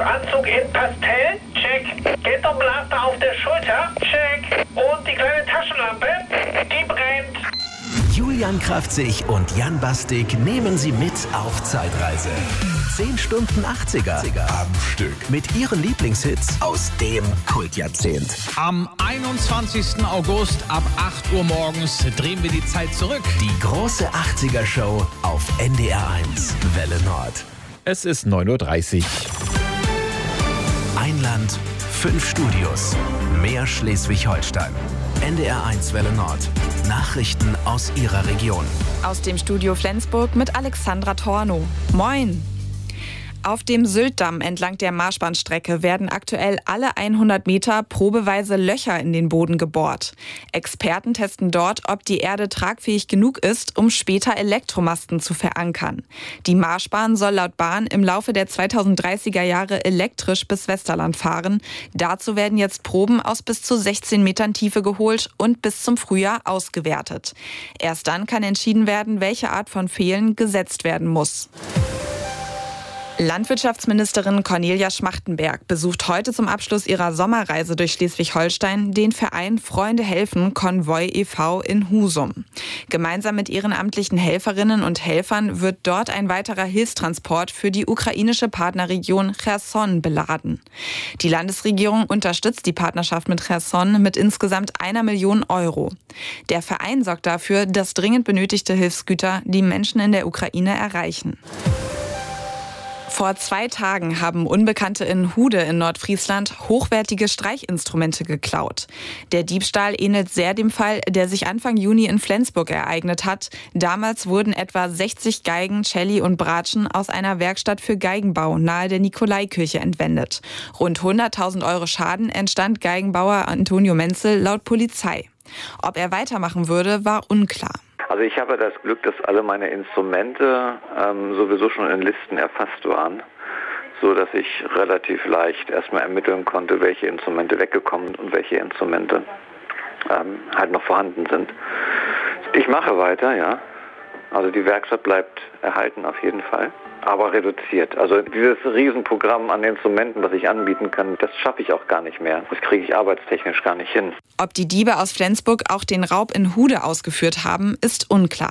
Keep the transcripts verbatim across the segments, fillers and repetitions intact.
Anzug in Pastell? Check. Ghetto-Blaster auf der Schulter? Check. Und die kleine Taschenlampe? Die brennt. Julian Kraftzig und Jan Bastik nehmen Sie mit auf Zeitreise. zehn Stunden achtziger am Stück mit Ihren Lieblingshits aus dem Kultjahrzehnt. Am einundzwanzigsten August ab acht Uhr morgens drehen wir die Zeit zurück. Die große achtziger-Show auf N D R eins Welle Nord. Es ist neun Uhr dreißig. Ein Land, fünf Studios, mehr Schleswig-Holstein. N D R eins Welle Nord. Nachrichten aus Ihrer Region. Aus dem Studio Flensburg mit Alexandra Torno. Moin! Auf dem Syltdamm entlang der Marschbahnstrecke werden aktuell alle hundert Meter probeweise Löcher in den Boden gebohrt. Experten testen dort, ob die Erde tragfähig genug ist, um später Elektromasten zu verankern. Die Marschbahn soll laut Bahn im Laufe der zweitausenddreißiger Jahre elektrisch bis Westerland fahren. Dazu werden jetzt Proben aus bis zu sechzehn Metern Tiefe geholt und bis zum Frühjahr ausgewertet. Erst dann kann entschieden werden, welche Art von Pfählen gesetzt werden muss. Landwirtschaftsministerin Cornelia Schmachtenberg besucht heute zum Abschluss ihrer Sommerreise durch Schleswig-Holstein den Verein Freunde helfen Konvoi e V in Husum. Gemeinsam mit ehrenamtlichen Helferinnen und Helfern wird dort ein weiterer Hilfstransport für die ukrainische Partnerregion Cherson beladen. Die Landesregierung unterstützt die Partnerschaft mit Cherson mit insgesamt einer Million Euro. Der Verein sorgt dafür, dass dringend benötigte Hilfsgüter die Menschen in der Ukraine erreichen. Vor zwei Tagen haben Unbekannte in Hude in Nordfriesland hochwertige Streichinstrumente geklaut. Der Diebstahl ähnelt sehr dem Fall, der sich Anfang Juni in Flensburg ereignet hat. Damals wurden etwa sechzig Geigen, Celli und Bratschen aus einer Werkstatt für Geigenbau nahe der Nikolaikirche entwendet. Rund hunderttausend Euro Schaden entstand Geigenbauer Antonio Menzel laut Polizei. Ob er weitermachen würde, war unklar. Also ich habe das Glück, dass alle meine Instrumente ähm, sowieso schon in Listen erfasst waren, so dass ich relativ leicht erstmal ermitteln konnte, welche Instrumente weggekommen und welche Instrumente ähm, halt noch vorhanden sind. Ich mache weiter, ja. Also die Werkstatt bleibt erhalten auf jeden Fall, aber reduziert. Also dieses Riesenprogramm an Instrumenten, was ich anbieten kann, das schaffe ich auch gar nicht mehr. Das kriege ich arbeitstechnisch gar nicht hin. Ob die Diebe aus Flensburg auch den Raub in Hude ausgeführt haben, ist unklar.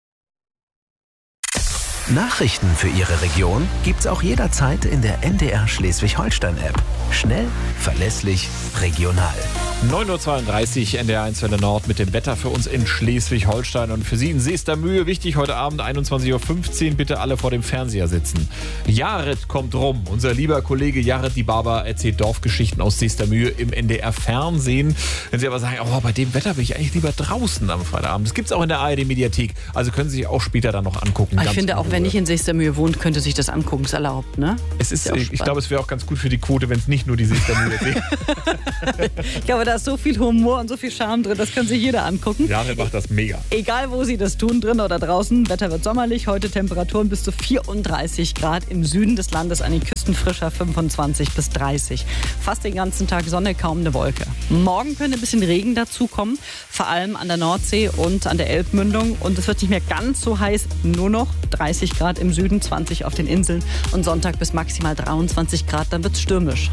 Nachrichten für Ihre Region gibt's auch jederzeit in der N D R Schleswig-Holstein-App. Schnell, verlässlich, regional. neun Uhr zweiunddreißig, N D R eins Welle Nord mit dem Wetter für uns in Schleswig-Holstein. Und für Sie in Seestermühe wichtig, heute Abend einundzwanzig Uhr fünfzehn, bitte alle vor dem Fernseher sitzen. Jared kommt rum. Unser lieber Kollege Jared Dibaba erzählt Dorfgeschichten aus Seestermühe im N D R Fernsehen. Wenn Sie aber sagen, oh, bei dem Wetter bin ich eigentlich lieber draußen am Freitagabend. Das gibt's auch in der A R D-Mediathek. Also können Sie sich auch später dann noch angucken. Ich finde auch, wenn ich in Seestermühe wohnt, könnte sich das angucken, ist erlaubt, ne? Es ist, ist ich glaube, es wäre auch ganz gut für die Quote, wenn es nicht nur die Seestermühe wäre. Ich glaube, da ist so viel Humor und so viel Charme drin, das kann sich jeder angucken. Ja, der macht das mega. Egal, wo Sie das tun, drin oder draußen, Wetter wird sommerlich, heute Temperaturen bis zu vierunddreißig Grad, im Süden des Landes an den Küsten frischer fünfundzwanzig bis dreißig. Fast den ganzen Tag Sonne, kaum eine Wolke. Morgen könnte ein bisschen Regen dazukommen, vor allem an der Nordsee und an der Elbmündung, und es wird nicht mehr ganz so heiß, nur noch dreißig Grad im Süden, zwanzig auf den Inseln und Sonntag bis maximal dreiundzwanzig Grad, dann wird's stürmisch.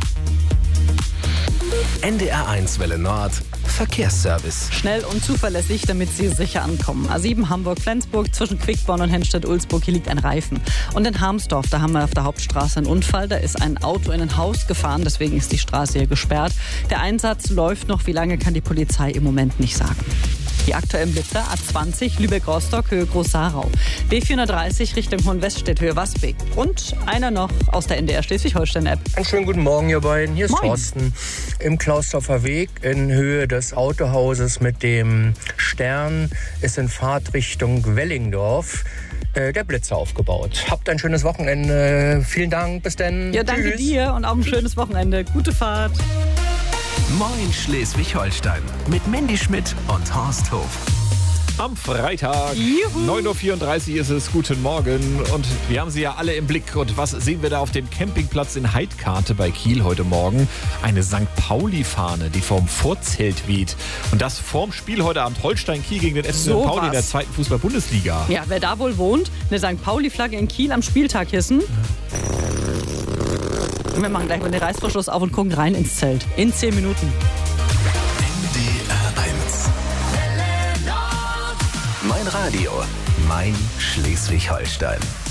N D R eins Welle Nord, Verkehrsservice. Schnell und zuverlässig, damit Sie sicher ankommen. A sieben Hamburg-Flensburg, zwischen Quickborn und Hennstedt-Ulzburg, hier liegt ein Reifen. Und in Harmsdorf, da haben wir auf der Hauptstraße einen Unfall. Da ist ein Auto in ein Haus gefahren, deswegen ist die Straße hier gesperrt. Der Einsatz läuft noch, wie lange kann die Polizei im Moment nicht sagen. Die aktuellen Blitzer: A zwanzig Lübeck-Rostock, Höhe Groß-Sarau. B vierhundertdreißig Richtung Hohenweststedt, Höhe Wasbeck. Und einer noch aus der N D R Schleswig-Holstein-App. Einen schönen guten Morgen, ihr beiden. Hier ist Moin. Thorsten. Im Klausdorfer Weg in Höhe des Autohauses mit dem Stern ist in Fahrtrichtung Wellingdorf äh, der Blitzer aufgebaut. Habt ein schönes Wochenende. Vielen Dank. Bis dann. Ja, danke Tschüss. dir und auch ein schönes Wochenende. Gute Fahrt. Moin Schleswig-Holstein mit Mandy Schmidt und Horst Hof. Am Freitag, Juhu. neun Uhr vierunddreißig ist es. Guten Morgen. Und wir haben sie ja alle im Blick. Und was sehen wir da auf dem Campingplatz in Heidkarte bei Kiel heute Morgen? Eine Sankt Pauli-Fahne, die vorm Vorzelt weht. Und das vorm Spiel heute Abend Holstein-Kiel gegen den F C So Sankt Pauli in der was. zweiten Fußball-Bundesliga. Ja, wer da wohl wohnt, eine Sankt Pauli-Flagge in Kiel am Spieltag hissen. Wir machen gleich mal den Reißverschluss auf und gucken rein ins Zelt. In zehn Minuten. N D R eins. Mein Radio, mein Schleswig-Holstein.